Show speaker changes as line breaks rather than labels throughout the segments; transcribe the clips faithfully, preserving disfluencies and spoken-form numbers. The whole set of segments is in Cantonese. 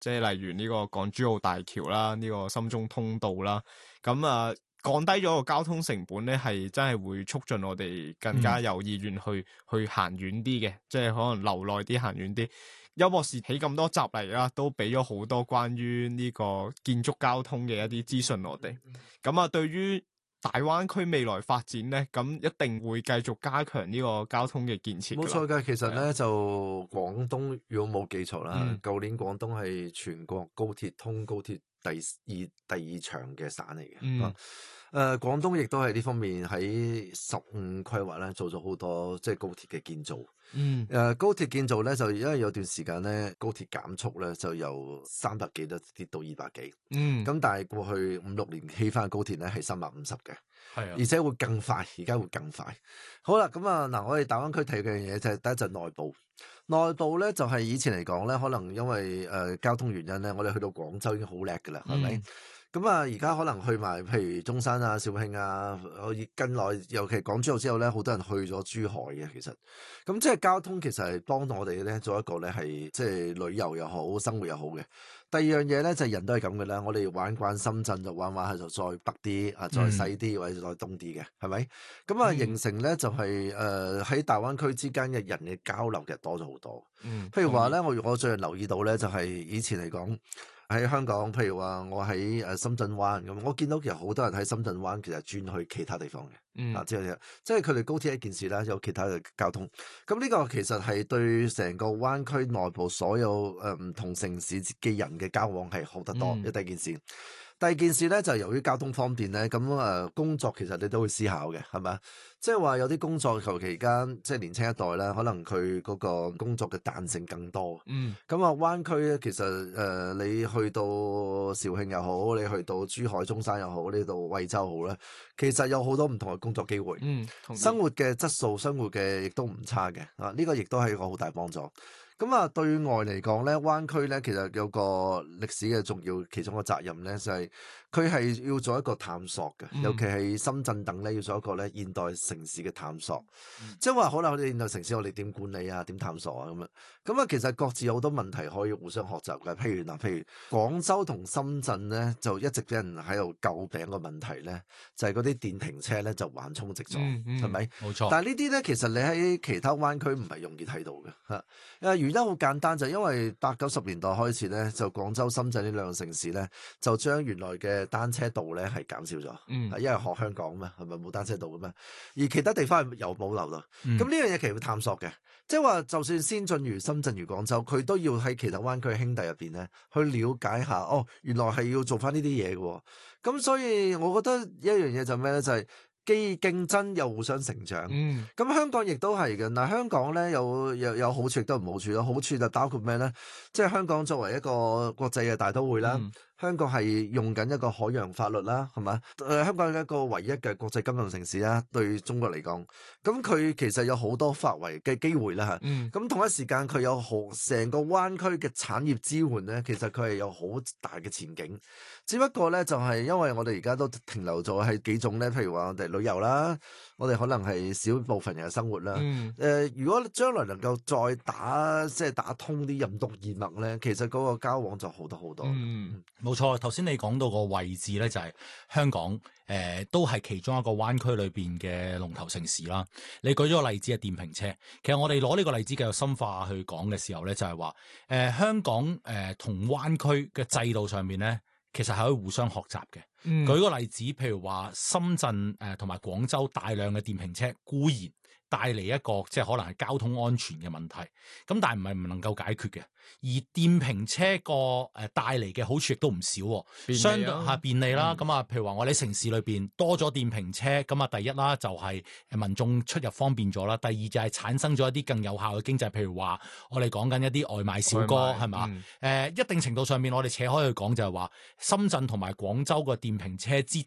即係例如呢個港珠澳大橋啦，呢、這個深中通道啦，咁啊降低咗個交通成本咧，係真係會促進我哋更加有意願去、嗯、去行遠啲嘅，即係可能留耐啲行遠啲。邱博士起咁多集嚟啦，都俾咗好多關於呢個建築交通嘅一啲資訊我哋。咁啊，對於大灣區未來發展咧，咁一定會繼續加強呢個交通嘅建設。
冇錯㗎，其實咧的就廣東如果冇記錯啦，舊、嗯、年廣東係全國高鐵通高鐵第二第二長嘅省嚟嘅。嗯誒、呃，廣東亦都係呢方面喺十五規劃咧做咗好多即係高鐵嘅建造。嗯。誒、呃，高鐵建造咧就因為有段時間咧高鐵減速咧就由三百幾都跌到二百幾。嗯。咁但係過去五六年起翻嘅高鐵咧係三百五十嘅。係啊。而且會更快，而家會更快。好啦，咁啊嗱，我哋大灣區睇嘅嘢就係第一就係內部。內部咧就係、是、以前嚟講咧，可能因為誒、呃、交通原因咧，我哋去到廣州已經好叻噶啦，係咪、嗯？咁啊，而家可能去埋譬如中山啊、肇慶啊，近來尤其港珠澳之後咧，好多人去咗珠海嘅。其實，咁即係交通其實係幫到我哋咧做一個咧係即係旅遊又好、生活又好嘅。第二樣嘢咧就係、是、人都係咁嘅啦，我哋玩慣深圳就玩玩下就再北啲啊，再西啲、嗯、或者再東啲嘅，係咪？咁啊，形成咧就係誒喺大灣區之間嘅人嘅交流其實多咗好多。嗯，譬如話咧，我我最近留意到咧，就係、是、以前嚟講。喺香港，譬如話我喺誒深圳灣咁，我見到其實好多人喺深圳灣其實轉去其他地方嘅，嗯、啊，即係即係佢哋高鐵一件事啦，有其他嘅交通。咁呢個其實係對成個灣區內部所有誒唔、呃、同城市嘅人嘅交往係好得多，一、嗯、第一件事。第二件事咧就係、是、由於交通方便咧，咁誒、呃、工作其實你都會思考嘅，係咪？即係話有啲工作求其間，即係年輕一代咧，可能佢嗰個工作嘅彈性更多。嗯。咁啊，灣區咧，其實誒、呃，你去到肇慶又好，你去到珠海、中山又好，呢度惠州好咧，其實有好多唔同嘅工作機會。嗯。生活嘅質素，生活嘅亦都唔差嘅。啊，呢、這個亦都係一個好大幫助。咁啊，對外嚟講咧，灣區咧其實有個歷史嘅重要其中嘅責任咧，就係佢係要做一個探索嘅，嗯、尤其係深圳等咧要做一個咧現代城市嘅探索。嗯、即係話可能我哋現代城市我哋點管理啊，點探索啊咁樣。咁啊，其實各自有好多問題可以互相學習嘅。譬如嗱，譬如廣州同深圳咧，就一直俾人喺度詬病個問題咧，就係嗰啲電瓶車咧就橫衝直撞，係咪、嗯？冇、嗯、錯。但係呢啲咧，其實你喺其他灣區唔係容易睇到嘅嚇。誒，原因好簡單，就係、因為八九十年代開始咧，就廣州、深圳呢兩個城市咧，就將原來嘅單車道咧係減少咗。嗯，因為學香港嘛，係咪冇單車道嘅咩？而其他地方係有保留咯。咁呢、嗯、樣嘢其實會探索嘅，即係話就算先進如深圳如廣州，佢都要喺其他灣區兄弟入邊咧去了解下，哦，原來係要做翻呢啲嘢嘅。咁所以我覺得一樣嘢就咩咧，就係、是。既競爭又互相成長，咁、嗯、香港亦都係嘅。嗱，香港咧有有有好處亦都唔好處咯。好處就包括咩咧？即係香港作為一個國際嘅大都會啦。嗯香港係用緊一個海洋法律啦，係嘛？誒、呃，香港係一個唯一嘅國際金融城市啦，對中國嚟講，咁佢其實有好多發圍嘅機會啦嚇。咁、嗯、同一時間佢有好成個灣區嘅產業支援咧，其實佢係有好大嘅前景。只不過咧，就係、是、因為我哋而家都停留咗係幾種咧，譬如話我哋旅遊啦，我哋可能係少部分人嘅生活啦。誒、嗯呃，如果將來能夠再打即係打通啲任督二脈咧，其實嗰個交往就好多好多。
嗯冇錯，頭先你講到個位置咧，就係香港，誒、呃、都係其中一個灣區裏邊嘅龍頭城市啦。你舉咗個例子係電瓶車，其實我哋攞呢個例子繼續深化去講嘅時候咧，就係話誒香港誒同灣區嘅制度上面咧，其實係可以互相學習嘅。嗯、舉個例子，譬如話深圳誒同埋廣州大量嘅電瓶車固然帶嚟一個即係可能係交通安全嘅問題，咁但係唔係唔能夠解決嘅。而電瓶車個誒帶嚟嘅好處亦都唔少，相對嚇便利啦。咁啊、嗯，譬如話我哋城市裏邊多咗電瓶車，咁啊第一啦就係誒民眾出入方便咗啦，第二就係產生咗一啲更有效嘅經濟，譬如話我哋講緊一啲外賣小哥係嘛？誒吧、嗯、一定程度上面我哋扯開去講就係話深圳同埋廣州個電瓶車之多，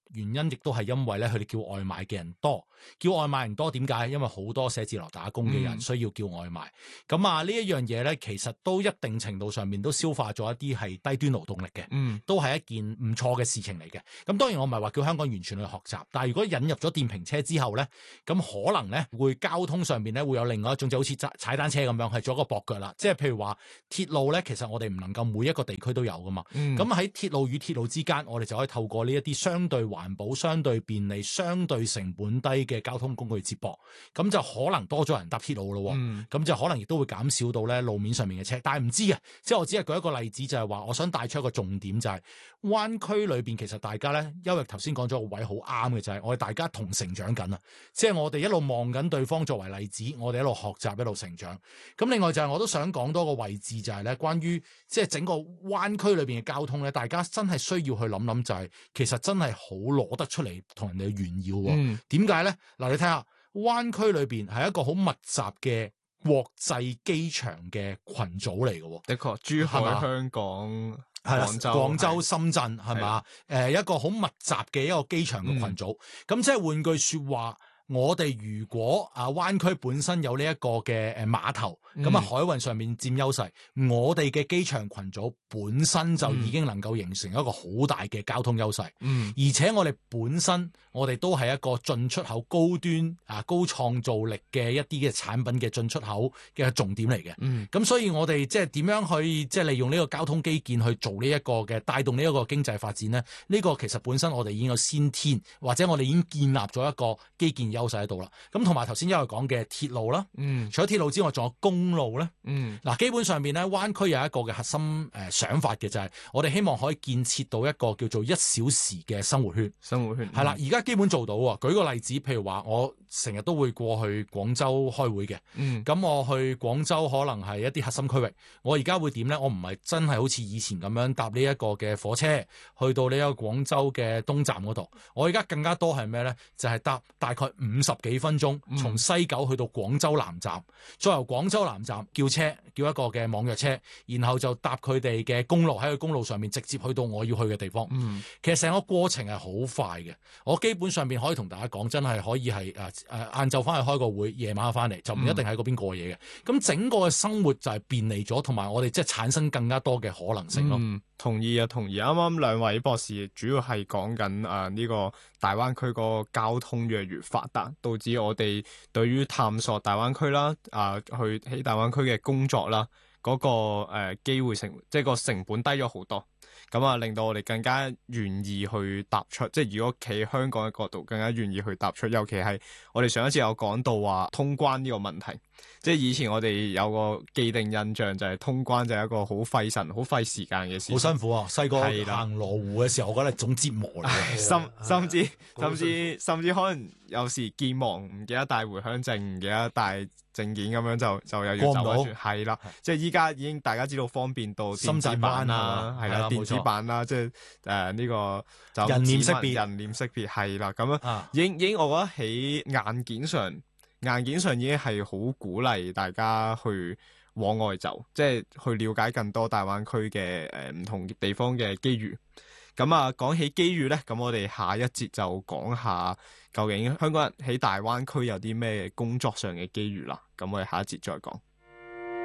原因亦都係因為咧，佢哋叫外賣嘅人多，叫外賣人多點解？因為好多寫字樓打工嘅人需要叫外賣。咁、嗯、啊，呢一樣嘢咧，其實都一定程度上面都消化咗一啲係低端勞動力嘅，嗯，都係一件唔錯嘅事情嚟嘅。咁當然我唔係話叫香港完全去學習，但係如果引入咗電瓶車之後咧，咁可能咧會交通上面咧會有另外一種就好似踩單車咁樣，係做一個駁腳啦。即係譬如話鐵路咧，其實我哋唔能夠每一個地區都有噶嘛。咁喺鐵路與鐵路之間，我哋就可以透過呢一啲相對環保、相對便利、相對成本低嘅交通工具接駁，咁就可能多咗人搭鐵路咯。咁、嗯、就可能亦都會減少到咧路面上面嘅車。但係唔知嘅，即係我只係舉一個例子，就係話我想帶出一個重點，就係灣區裏邊其實大家咧，因為頭先講咗個位好啱嘅，就係我哋大家同成長緊啊。即係我哋一路望緊對方作為例子，我哋一路學習一路成長。咁另外就係我都想講多個位置，就係咧關於即係整個灣區裏邊嘅交通咧，大家真係需要去諗諗，就係其實真係好攞得出嚟同人哋炫耀。嗯，點解咧？嗱，你睇下灣區裏邊係一個好密集嘅國際機場嘅群組嚟嘅。的確，珠海、香港、廣州、廣州、深圳係嘛？誒，一個好密集嘅一個機場嘅群組。咁、嗯、即係換句說話，我哋如果啊灣區本身有呢一個嘅誒碼頭，咁啊、嗯、海運上面佔優勢，我哋嘅機場群組本身就已經能夠形成一個好大嘅交通優勢。嗯，而且我哋本身我哋都係一個進出口高端啊高創造力嘅一啲嘅產品嘅進出口嘅重點嚟嘅。嗯，咁所以我哋即係點樣去即係利用呢個交通基建去做呢一個嘅帶動呢一個經濟發展咧？呢、呢個其實本身我哋已經有先天，或者我哋已經建立咗一個基建優勢喺度啦。咁同埋頭先因為講嘅鐵路啦，嗯，除咗鐵路之外，仲有公路咧，嗯，嗱，基本上邊咧，灣區有一個嘅核心誒、呃、想法嘅就係，我哋希望可以建設到一個叫做一小時嘅生活圈，生活圈係啦，而家、嗯、基本做到喎。舉個例子，譬如話我成日都會過去廣州開會嘅，嗯，咁我去廣州可能係一啲核心區域，我而家會點咧？我唔係真係好似以前咁樣搭呢一個嘅火車去到呢一個廣州嘅東站嗰度，我而家更加多係咩咧？就係、是、搭大概五十幾分鐘，從西九去到廣州南站，再由廣州南站叫車，叫一個嘅網約車，然後就搭佢哋嘅公路，喺個公路上面直接去到我要去嘅地方。嗯，其實成個過程係好快嘅，我基本上面可以同大家講，真係可以係誒誒晏晝翻去開個會，夜晚翻嚟就唔一定喺嗰邊過夜嘅。咁、嗯、整個嘅生活就係便利咗，同埋我哋即係產生更加多嘅可能性咯。嗯，同意啊，同意。啱啱兩位博士主要係講緊誒呢個大灣區個交通越嚟越發達，導致我哋對於探索大灣區啦，啊、呃、去喺大灣區嘅工作啦，嗰、那個誒機、呃、會成即係個成本低咗好多，咁啊令到我哋更加願意去踏出，即係如果企喺香港嘅角度，更加願意去踏出。尤其係我哋上一次有講到話通關呢個問題，即係以前我哋有個既定印象就係通關就係一個好費神、好費時間嘅事，好辛苦啊！細個行羅湖嘅時候，我覺得係種折磨嚟嘅，甚甚至甚至甚至可能有時健忘唔記得帶回鄉證，唔記得帶證件咁樣就就又要走一轉，係啦，即係依家已經大家知道方便到電子版啦，係啦，電子版啦，即係誒呢個就人臉識別，人臉識別係啦，咁樣已經已經我覺得喺硬件上。硬件上已經係好鼓勵大家去往外走，即係去了解更多大灣區嘅誒唔同地方嘅機遇。咁啊，講起機遇咧，咁我哋下一節就講下究竟香港人喺大灣區有啲咩工作上嘅機遇啦。咁我哋下一節再講。